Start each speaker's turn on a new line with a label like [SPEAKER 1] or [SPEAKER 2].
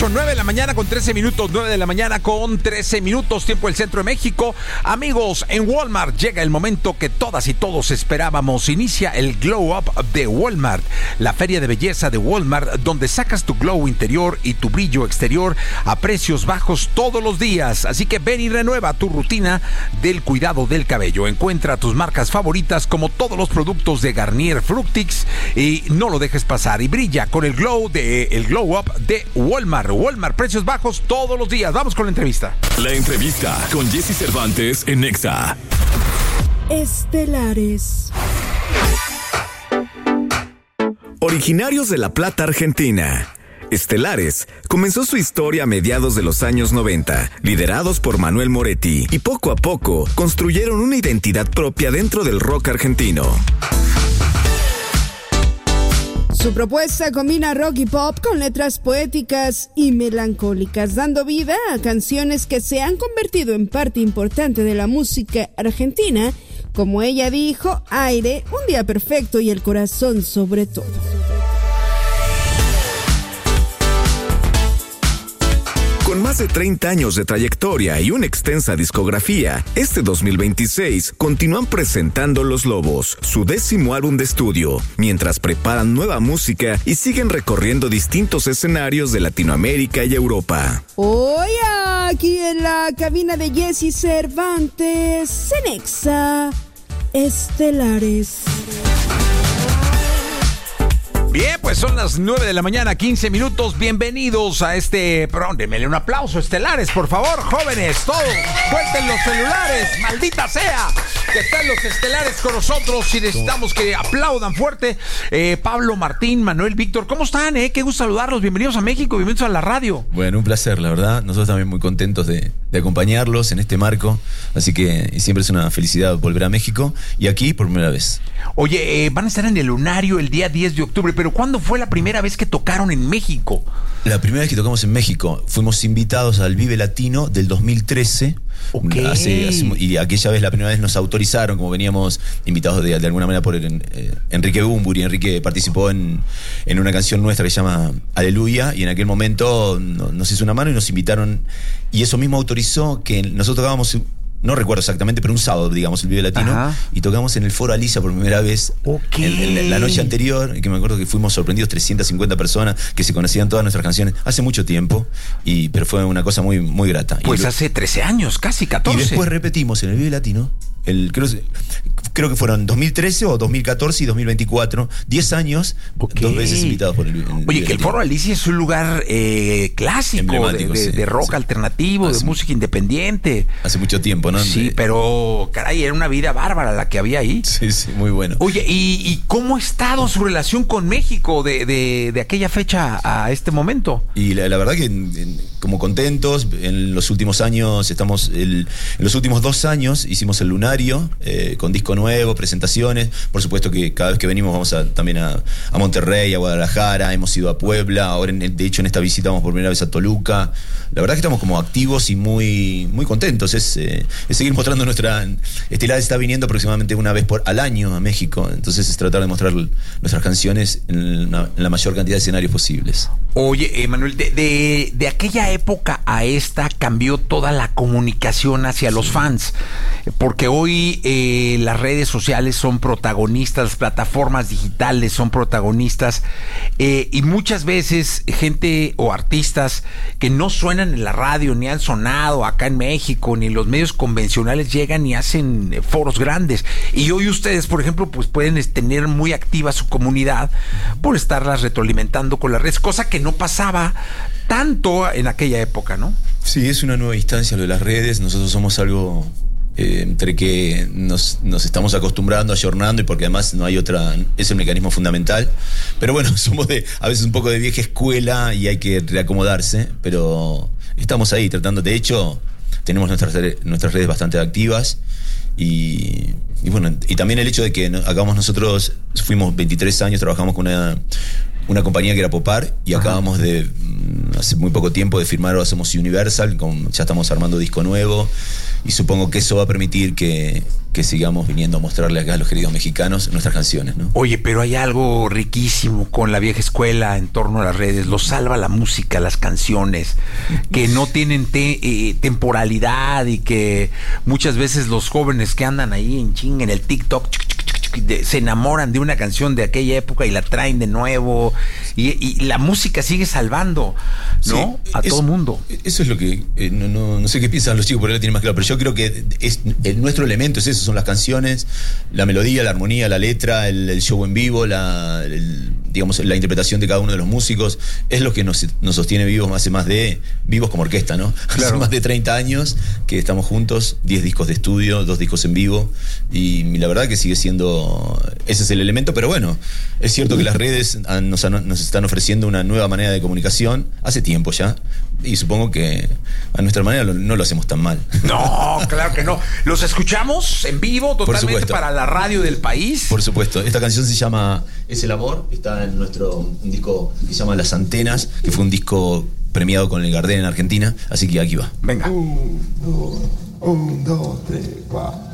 [SPEAKER 1] mucho. 9 de la mañana con 13 minutos. 9 de la mañana con 13 minutos. Tiempo del centro de México. Amigos, en Walmart llega el momento que todas y todos esperábamos. Inicia el Glow Up de Walmart, la feria de belleza de Walmart, donde sacas tu glow interior y tu brillo exterior a precios bajos todos los días. Así que ven y renueva tu rutina del cuidado del cabello. Encuentra tus marcas favoritas como todos los productos de Garnier Fructix y no lo dejes pasar y brilla con el Glow Up de Walmart. Walmart, precios bajos todos los días. Vamos con la entrevista.
[SPEAKER 2] La entrevista con Jesse Cervantes en Nexa.
[SPEAKER 3] Estelares.
[SPEAKER 4] Originarios de La Plata, Argentina, Estelares comenzó su historia a mediados de los años 90, liderados por Manuel Moretti, y poco a poco construyeron una identidad propia dentro del rock argentino.
[SPEAKER 3] Su propuesta combina rock y pop con letras poéticas y melancólicas, dando vida a canciones que se han convertido en parte importante de la música argentina, como ella dijo, Aire, Un día perfecto y El corazón sobre todo.
[SPEAKER 4] Con más de 30 años de trayectoria y una extensa discografía, este 2026 continúan presentando Los Lobos, su 10º álbum de estudio, mientras preparan nueva música y siguen recorriendo distintos escenarios de Latinoamérica y Europa.
[SPEAKER 3] Hoy aquí en la cabina de Jesse Cervantes, en Nexa, Estelares.
[SPEAKER 1] Bien, pues son las 9 de la mañana, 15 minutos. Bienvenidos a este programa. Denmele un aplauso, Estelares, por favor, jóvenes, todos. Suelten los celulares, maldita sea, que están los Estelares con nosotros y necesitamos que aplaudan fuerte. Pablo, Martín, Manuel, Víctor, ¿cómo están? Qué gusto saludarlos. Bienvenidos a México, bienvenidos a la radio.
[SPEAKER 5] Bueno, un placer, la verdad. Nosotros también muy contentos de acompañarlos en este marco. Así que siempre es una felicidad volver a México y aquí por primera vez.
[SPEAKER 1] Oye, van a estar en el Lunario el día 10 de octubre, pero ¿cuándo fue la primera vez que tocaron en México?
[SPEAKER 5] La primera vez que tocamos en México, fuimos invitados al Vive Latino del 2013.
[SPEAKER 1] Okay.
[SPEAKER 5] Y aquella vez, la primera vez, nos autorizaron, como veníamos invitados de alguna manera por Enrique Bunbury. Enrique participó en una canción nuestra que se llama Aleluya, y en aquel momento nos hizo una mano y nos invitaron, y eso mismo autorizó que nosotros tocábamos, no recuerdo exactamente, pero un sábado, digamos, el Vive Latino. Ajá. Y tocamos en el Foro Alicia por primera vez.
[SPEAKER 1] Okay.
[SPEAKER 5] La noche anterior, que me acuerdo que fuimos sorprendidos, 350 personas que se conocían todas nuestras canciones hace mucho tiempo, pero fue una cosa muy, muy grata.
[SPEAKER 1] Pues hace 13 años, casi 14.
[SPEAKER 5] Y después repetimos en el Vive Latino, creo que fueron 2013 o 2014 y 2024, 10 años, okay. 2 veces invitados por el
[SPEAKER 1] Oye, que el Foro Alicia es un lugar clásico de rock, sí, alternativo, de música independiente.
[SPEAKER 5] Hace mucho tiempo, ¿no?
[SPEAKER 1] Sí, pero caray, era una vida bárbara la que había ahí.
[SPEAKER 5] Sí, muy bueno.
[SPEAKER 1] Oye, ¿y cómo ha estado su relación con México de aquella fecha a este momento?
[SPEAKER 5] Y la verdad que como contentos, en los últimos años en los últimos 2 años hicimos el Lunario, con disco nuevo, presentaciones. Por supuesto que cada vez que venimos vamos también a Monterrey, a Guadalajara, hemos ido a Puebla, ahora de hecho en esta visita vamos por primera vez a Toluca. La verdad que estamos como activos y muy, muy contentos. Es seguir mostrando Estelares está viniendo aproximadamente una vez al año a México, entonces es tratar de mostrar nuestras canciones en la mayor cantidad de escenarios posibles.
[SPEAKER 1] Oye, Manuel, de aquella época a esta cambió toda la comunicación hacia los fans, porque hoy las redes sociales son protagonistas, las plataformas digitales son protagonistas, y muchas veces gente o artistas que no suenan en la radio, ni han sonado acá en México, ni en los medios convencionales llegan y hacen foros grandes. Y hoy ustedes, por ejemplo, pues pueden tener muy activa su comunidad por estarlas retroalimentando con las redes, cosa que no pasaba tanto en aquella época, ¿no?
[SPEAKER 5] Sí, es una nueva instancia lo de las redes. Nosotros somos algo entre que nos estamos acostumbrando, ayornando, y porque además no hay otra, es el mecanismo fundamental. Pero bueno, somos a veces un poco de vieja escuela y hay que reacomodarse, pero estamos ahí tratando. De hecho, tenemos nuestras redes bastante activas, y bueno, y también el hecho de que nosotros fuimos 23 años, trabajamos con una compañía que era Popar y acabamos de, hace muy poco tiempo, de firmar Ahora Somos Universal, ya estamos armando disco nuevo y supongo que eso va a permitir que sigamos viniendo a mostrarle acá a los queridos mexicanos nuestras canciones, ¿no?
[SPEAKER 1] Oye, pero hay algo riquísimo con la vieja escuela en torno a las redes. Lo salva la música, las canciones, que no tienen temporalidad y que muchas veces los jóvenes que andan ahí en el TikTok se enamoran de una canción de aquella época y la traen de nuevo y la música sigue salvando, ¿no?
[SPEAKER 5] Sí,
[SPEAKER 1] a todo mundo.
[SPEAKER 5] Eso es lo que no sé qué piensan los chicos, por ahí lo tienen más claro, pero yo creo que nuestro elemento es eso, son las canciones, la melodía, la armonía, la letra, el show en vivo, digamos, la interpretación de cada uno de los músicos, es lo que nos sostiene vivos vivos como orquesta, ¿no?
[SPEAKER 1] Claro.
[SPEAKER 5] Hace más de 30 años que estamos juntos, 10 discos de estudio, 2 discos en vivo, y la verdad que sigue siendo, ese es el elemento, pero bueno, es cierto que las redes nos están ofreciendo una nueva manera de comunicación hace tiempo ya, y supongo que a nuestra manera no lo hacemos tan mal.
[SPEAKER 1] No, claro que no. Los escuchamos en vivo totalmente para la radio del país.
[SPEAKER 5] Por supuesto. Esta canción se llama Es el amor. Está en un disco que se llama Las Antenas, que fue un disco premiado con el Gardel en Argentina. Así que aquí va.
[SPEAKER 1] Venga.
[SPEAKER 6] 1, 2, 3, 4.